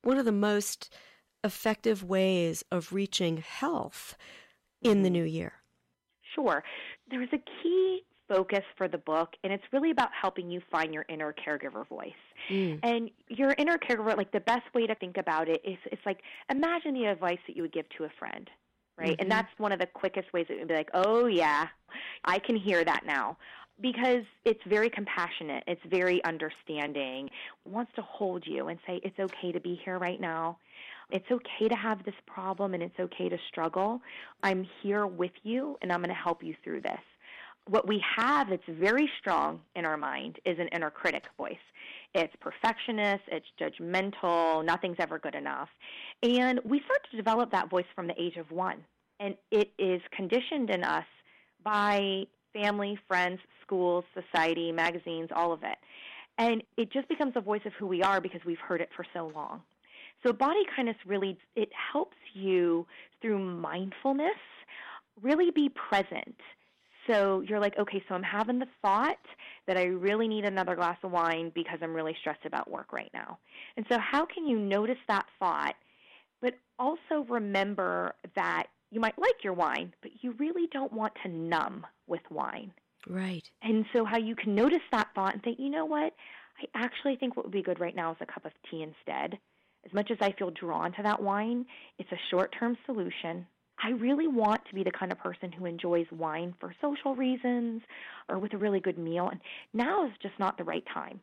one of the most effective ways of reaching health in the new year? Sure. There's a key focus for the book, and it's really about helping you find your inner caregiver voice. And your inner caregiver, like the best way to think about it is it's like imagine the advice that you would give to a friend, right? And that's one of the quickest ways that you'd be like, oh, yeah, I can hear that now. Because it's very compassionate, it's very understanding, wants to hold you and say, it's okay to be here right now. It's okay to have this problem and it's okay to struggle. I'm here with you and I'm going to help you through this. What we have that's very strong in our mind is an inner critic voice. It's perfectionist, it's judgmental, nothing's ever good enough. And we start to develop that voice from the age of 1. And it is conditioned in us by family, friends, schools, society, magazines, all of it. And it just becomes a voice of who we are because we've heard it for so long. So body kindness really, it helps you through mindfulness really be present. So you're like, okay, so I'm having the thought that I really need another glass of wine because I'm really stressed about work right now. And so how can you notice that thought, but also remember that you might like your wine, but you really don't want to numb with wine. Right. And so how you can notice that thought and think, you know what, I actually think what would be good right now is a cup of tea instead. As much as I feel drawn to that wine, it's a short-term solution. I really want to be the kind of person who enjoys wine for social reasons or with a really good meal, and now is just not the right time.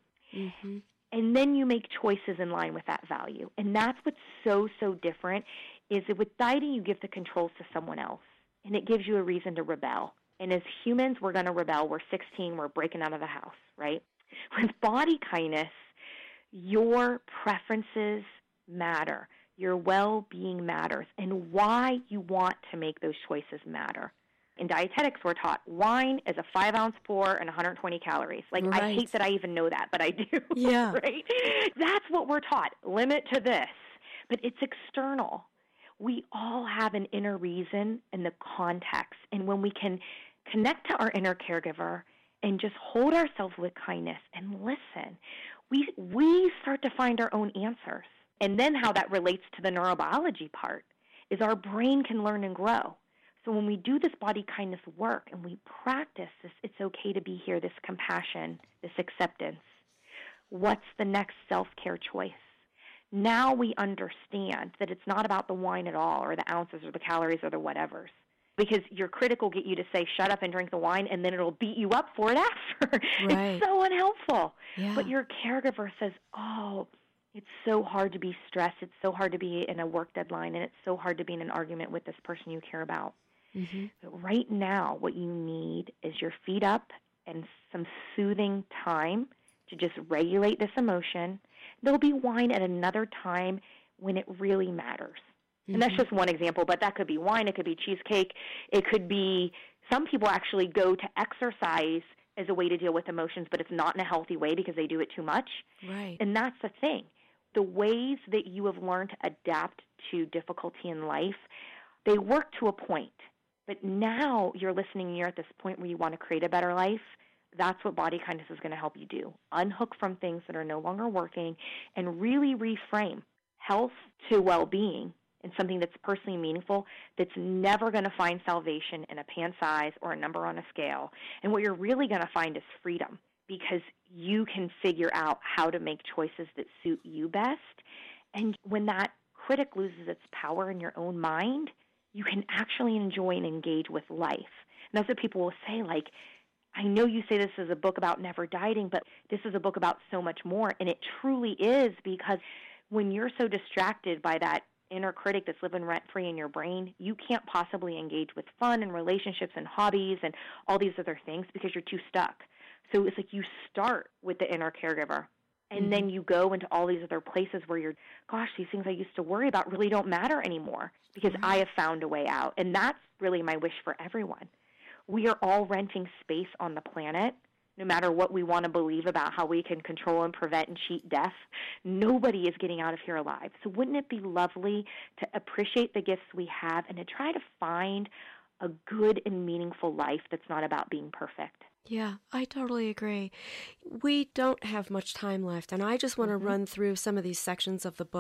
And then you make choices in line with that value. And that's what's so, so different is that with dieting, you give the controls to someone else, and it gives you a reason to rebel. And as humans, we're going to rebel. We're 16. We're breaking out of the house, right? With body kindness, your preferences matter. Your well-being matters, and why you want to make those choices matter. In dietetics, we're taught wine is a 5-ounce pour and 120 calories. Like, Right. I hate that I even know that, but I do. Yeah. Right? That's what we're taught. Limit to this. But it's external. We all have an inner reason in the context. And when we can connect to our inner caregiver and just hold ourselves with kindness and listen, we start to find our own answers. And then how that relates to the neurobiology part is our brain can learn and grow. So when we do this body kindness work and we practice this, it's okay to be here, this compassion, this acceptance, what's the next self-care choice? Now we understand that it's not about the wine at all or the ounces or the calories or the whatevers. Because your critic will get you to say, shut up and drink the wine, and then it'll beat you up for it after. Right. It's so unhelpful. Yeah. But your caregiver says, oh, it's so hard to be stressed. It's so hard to be in a work deadline, and it's so hard to be in an argument with this person you care about. But right now, what you need is your feet up and some soothing time to just regulate this emotion. There'll be wine at another time when it really matters. And that's just one example, but that could be wine. It could be cheesecake. It could be some people actually go to exercise as a way to deal with emotions, but it's not in a healthy way because they do it too much. Right. And that's the thing. The ways that you have learned to adapt to difficulty in life, they work to a point. But now you're listening and you're at this point where you want to create a better life. That's what body kindness is going to help you do. Unhook from things that are no longer working and really reframe health to well-being and something that's personally meaningful that's never going to find salvation in a pant size or a number on a scale. And what you're really going to find is freedom, because you can figure out how to make choices that suit you best. And when that critic loses its power in your own mind, you can actually enjoy and engage with life. And that's what people will say, like, I know you say this is a book about never dieting, but this is a book about so much more. And it truly is, because when you're so distracted by that inner critic that's living rent-free in your brain, you can't possibly engage with fun and relationships and hobbies and all these other things because you're too stuck. So it's like you start with the inner caregiver, and then you go into all these other places where you're, gosh, these things I used to worry about really don't matter anymore because I have found a way out. And that's really my wish for everyone. We are all renting space on the planet, no matter what we want to believe about how we can control and prevent and cheat death. Nobody is getting out of here alive. So wouldn't it be lovely to appreciate the gifts we have and to try to find a good and meaningful life that's not about being perfect? Yeah, I totally agree. We don't have much time left, and I just want to run through some of these sections of the book